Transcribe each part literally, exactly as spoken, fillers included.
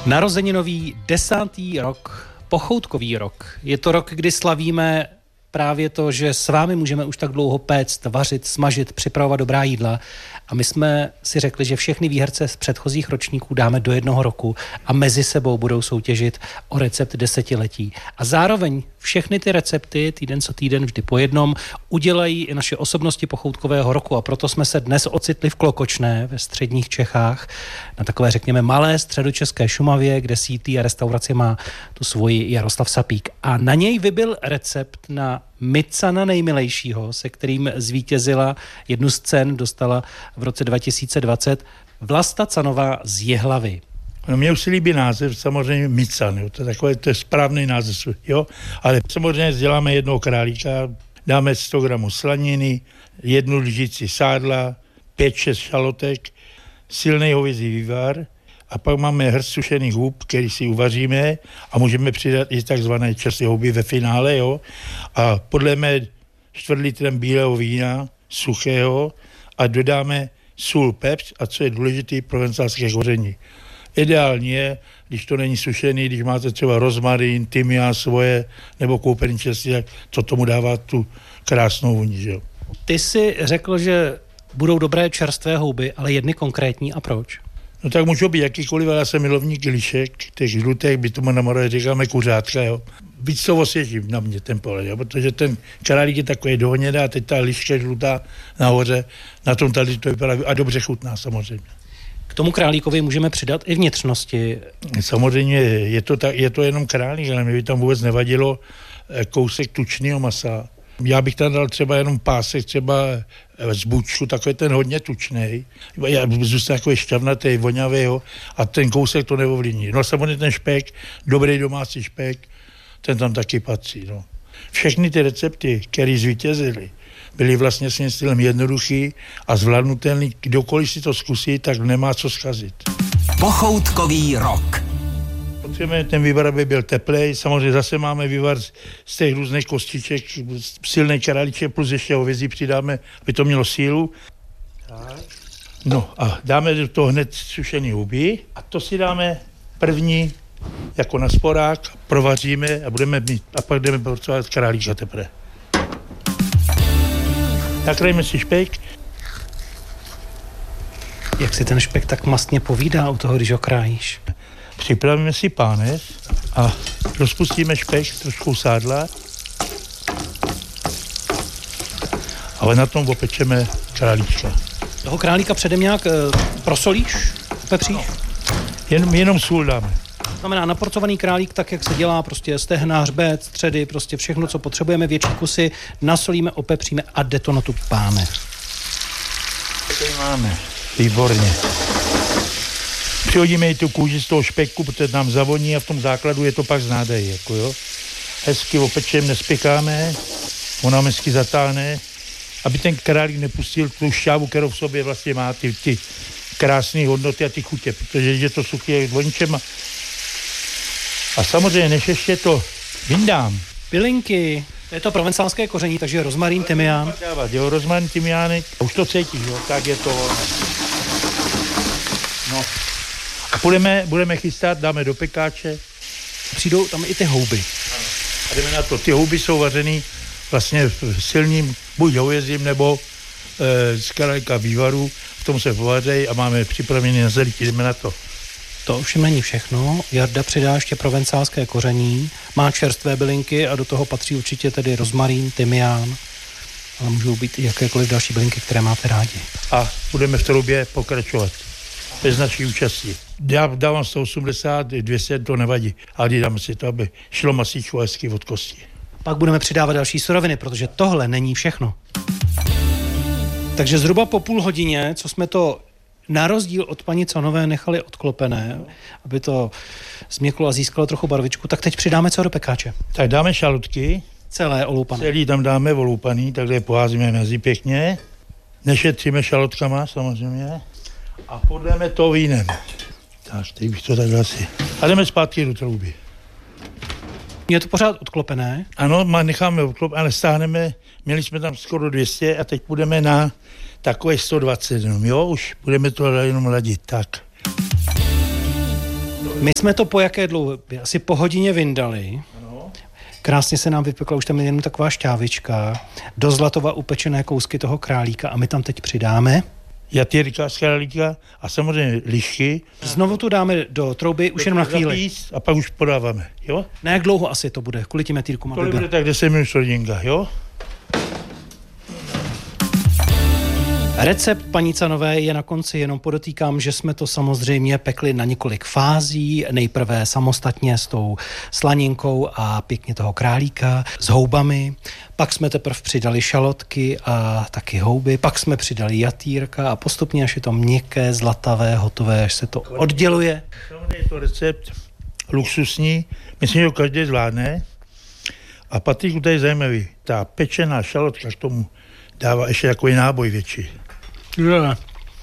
Narozeninový desátý rok, pochoutkový rok. Je to rok, kdy slavíme právě to, že s vámi můžeme už tak dlouho péct, vařit, smažit, připravovat dobrá jídla. A my jsme si řekli, že všechny výherce z předchozích ročníků dáme do jednoho roku a mezi sebou budou soutěžit o recept desetiletí. A zároveň všechny ty recepty, týden co týden, vždy po jednom, udělají i naše osobnosti pochoutkového roku. A proto jsme se dnes ocitli v Klokočné ve středních Čechách, na takové, řekněme, malé středočeské Šumavě, kde sídlí a restauraci má tu svoji Jaroslav Sapík. A na něj vybyl recept na Micana nejmilejšího, se kterým zvítězila, jednu z cen dostala v roce dva tisíce dvacet Vlasta Canová z Jihlavy. No, mně už si líbí název, samozřejmě Mican, jo, to je takový, to je správný název, jo, ale samozřejmě děláme jednoho králíka, dáme sto gramů slaniny, jednu lžici sádla, pět šest šalotek, silný hovězí vývar a pak máme hrst sušených hub, který si uvaříme a můžeme přidat i takzvané čerstvé houby ve finále, jo, a podlejeme čtvrt litrem bílého vína, suchého a dodáme sůl, pepř a co je důležité, provencálské koření. Ideální je, když to není sušený, když máte třeba rozmarín, tymián svoje nebo koupený čerstvý, tak to tomu dává tu krásnou vůni, že jo. Ty jsi řekl, že budou dobré čerstvé houby, ale jedny konkrétní a proč? No tak můžou být jakýkoliv, ale já jsem milovník lišek, těch žlutých, by tomu na Moravě říkáme kuřátka, jo. Víc to osvěží na mě ten pohled, jo, protože ten králík je takový dohnědá a teď ta liška žlutá nahoře, na tom tady to vypadá a dobře chutná samozřejmě. K tomu králíkovi můžeme přidat i vnitřnosti. Samozřejmě je to, tak, je to jenom králík, ale mě by tam vůbec nevadilo kousek tučného masa. Já bych tam dal třeba jenom pásek, třeba z bučku, takový ten hodně tučnej. Já zůstane takový šťavnatý, vonavý, jo, a ten kousek to neovlivní. No samozřejmě ten špek, dobrý domácí špek, ten tam taky patří. No. Všechny ty recepty, které zvítězily, byly vlastně svým stylem jednoduchý a zvládnutelný. Kdokoliv si to zkusí, tak nemá co zkazit. Pochoutkový rok. Potřebujeme ten vývar, aby byl teplej. Samozřejmě zase máme vývar z těch různých kostiček, silný králíček, plus ještě hovězí přidáme, aby to mělo sílu. Tak. No a dáme do toho hned sušený huby a to si dáme první jako na sporák, provaříme a budeme mít, a pak jdeme porcovat králíka teprve. Nakrajíme si špek. Jak si ten špek tak mastně povídá u toho, když ho krájíš? Připravíme si pánev a rozpustíme špek s trošku sádla. Ale na tom opečeme králíčka. Toho králíka předem nějak e, prosolíš, pepříš? No. Jen, jenom sůl dáme. To znamená naporcovaný králík, tak jak se dělá, prostě stehna, hřbet, středy, prostě všechno, co potřebujeme, větší kusy, nasolíme, opepříme a jde to na tu pánev. Tady máme. Výborně. Přihodíme i tu kůži z toho špeku, protože nám zavoní a v tom základu je to pak znádej, jako jo. Hezky opečeme, nespěkáme, ona hezky zatáhne, aby ten králík nepustil tu šťávu, kterou v sobě vlastně má, ty, ty krásné hodnoty a ty chutě, protože je to suchý o ničem. A samozřejmě, než ještě to vyndám. Bylinky, to je to provencálské koření, takže rozmarín, tymián. Jo, rozmarín, tymiánek, už to cítíš, jo, tak je to. No. A budeme, budeme chystat, dáme do pekáče. Přijdou tam i ty houby. A jdeme na to. Ty houby jsou vařený vlastně silným buď hovězím nebo e, z králíka vývaru. V tom se povařejí a máme připravený na zelí. Jdeme na to. To už není všechno. Jarda přidá ještě provencálské koření, má čerstvé bylinky a do toho patří určitě tedy rozmarín, tymián, ale můžou být i jakékoliv další bylinky, které máte rádi. A budeme v troubě pokračovat. Bez naší účastí. Já dávám sto osmdesát, dvě stě, to nevadí, ale dáme si to, aby šlo masíčko hezky od kosti. Pak budeme přidávat další suroviny, protože tohle není všechno. Takže zhruba po půl hodině, co jsme to na rozdíl od paní Canové nechali odklopené, aby to změklo a získalo trochu barvičku, tak teď přidáme co do pekáče. Tak dáme šalotky. Celé oloupané. Celý tam dáme oloupaný, takhle poházíme mezi pěkně. Nešetříme šalotkama samozřejmě. A podléme to vínem. Tak, teď bych to takhle asi. A jdeme zpátky do trouby. Je to pořád odklopené? Ano, má, necháme odklop, ale stáhneme, měli jsme tam skoro dvě stě a teď půjdeme na takové sto dvacet jenom, jo, už budeme to jenom ladit, tak. My jsme to po jaké dlouhé? Asi po hodině vyndali. Krásně se nám vypekla už tam jenom taková šťávička, do zlatova upečené kousky toho králíka a my tam teď přidáme jatýrka z králíka a samozřejmě lišky. Znovu tu dáme do trouby, už jenom na chvíli. A pak už podáváme, jo? Na jak dlouho asi to bude, kvůli tím jatýrkům? To bude tak deset minut srodinka, jo? Recept paní Canové je na konci, jenom podotýkám, že jsme to samozřejmě pekli na několik fází. Nejprve samostatně s tou slaninkou a pěkně toho králíka s houbami. Pak jsme teprve přidali šalotky a taky houby. Pak jsme přidali jatýrka a postupně, až je to měkké, zlatavé, hotové, až se to odděluje. Samozřejmě je to recept luxusní, myslím, že ho každý zvládne. A Patriku, to je zajímavý. Ta pečená šalotka k tomu dává ještě takový náboj větší. Yeah.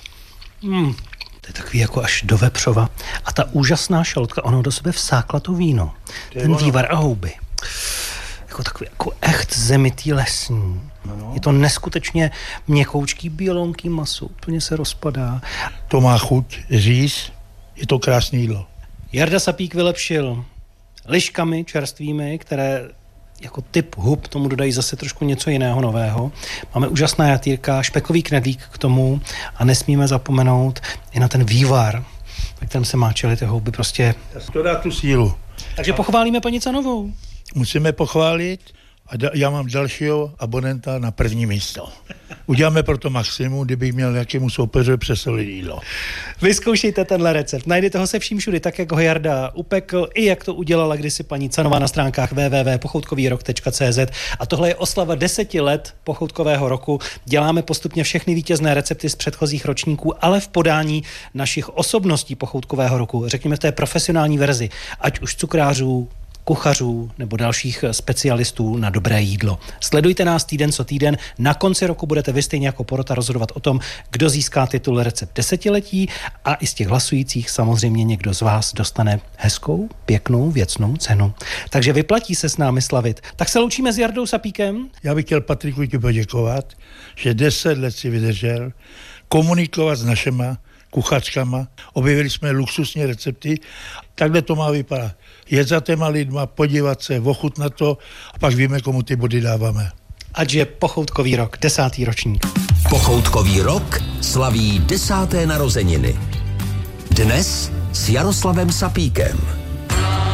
Mm. To je takový jako až do vepřova. A ta úžasná šalotka, ono do sebe vsákla to víno. To ten vývar a houby. Jako takový jako echt zemitý lesní. Ano. Je to neskutečně měkoučký, bělonký maso. Úplně se rozpadá. To má chuť říct, je to krásné jídlo. Jarda Sapík vylepšil liškami čerstvými, které jako typ hub tomu dodají zase trošku něco jiného nového. Máme úžasná jatýrka, špekový knedlík k tomu a nesmíme zapomenout i na ten vývar, ve kterém se máčely ty houby prostě. To dá tu sílu. Takže pochválíme paní Canovou. Musíme pochválit a da, já mám dalšího abonenta na první místo. Uděláme proto maximum, kdybych měl nějakému soupeře přesolit jídlo. Vyzkoušejte tenhle recept. Najdete ho se vším všudy, tak jak ho Jarda upekl, i jak to udělala kdysi paní Canová na stránkách w w w tečka pochoutkový rok tečka c z. A tohle je oslava deseti let pochoutkového roku. Děláme postupně všechny vítězné recepty z předchozích ročníků, ale v podání našich osobností pochoutkového roku. Řekněme v té profesionální verzi, ať už cukrářů, kuchařů nebo dalších specialistů na dobré jídlo. Sledujte nás týden co týden. Na konci roku budete vy stejně jako porota rozhodovat o tom, kdo získá titul recept desetiletí a i z těch hlasujících samozřejmě někdo z vás dostane hezkou, pěknou, věcnou cenu. Takže vyplatí se s námi slavit. Tak se loučíme s Jardou Sapíkem. Já bych chtěl Patriku ti poděkovat, že deset let si vydržel komunikovat s našima kuchačkama. Objevili jsme luxusní recepty. Takhle to má vypadat. Jet za těma lidma, podívat se, ochutnat to a pak víme, komu ty body dáváme. Ať je pochoutkový rok, desátý ročník. Pochoutkový rok slaví desáté narozeniny. Dnes s Jaroslavem Sapíkem.